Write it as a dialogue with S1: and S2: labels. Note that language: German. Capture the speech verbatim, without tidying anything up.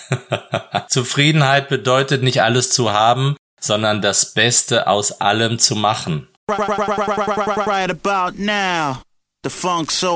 S1: Zufriedenheit bedeutet nicht alles zu haben, sondern das Beste aus allem zu machen.
S2: Right about now, the Funk Soul